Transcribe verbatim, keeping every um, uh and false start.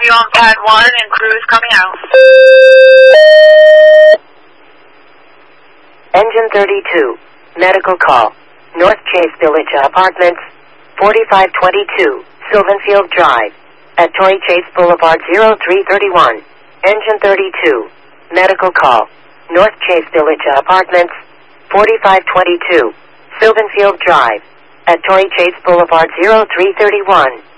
you on pad one and crews coming out. Engine thirty-two, medical call. North Chase Village Apartments, forty-five twenty-two, Sylvanfield Drive, at Torrey Chase Boulevard zero three thirty-one. Engine thirty-two, medical call. North Chase Village Apartments, forty-five twenty-two, Sylvanfield Drive, at Torrey Chase Boulevard zero three thirty-one.